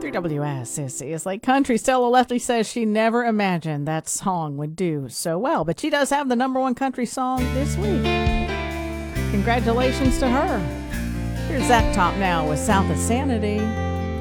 WSSC is like country. Stella Lefty says she never imagined that song would do so well, but she does have the #1 country song this week. Congratulations to her. Here's Zach Top now with South of Sanity.